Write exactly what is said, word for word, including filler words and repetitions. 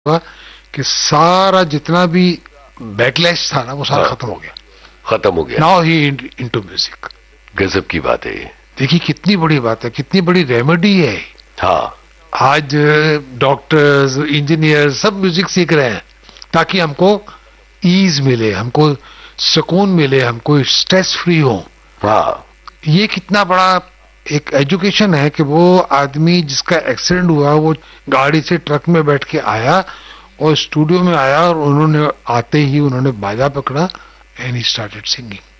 हुआ कि सारा जितना भी बैकलैश था ना वो सारा हाँ। खत्म हो गया। खत्म हो गया। Now he into music. गजब की बात है ये। देखिए कितनी बड़ी बात है, कितनी बड़ी रेमेडी है। हाँ, आज डॉक्टर्स, इंजीनियर सब म्यूजिक सीख रहे हैं ताकि हमको ईज मिले, हमको सुकून मिले, हमको स्ट्रेस फ्री हो। हाँ, ये कितना बड़ा एक एजुकेशन है कि वो आदमी जिसका एक्सीडेंट हुआ वो गाड़ी से ट्रक में बैठ के आया और स्टूडियो में आया और उन्होंने आते ही उन्होंने बाजा पकड़ा एंड ही स्टार्टेड सिंगिंग।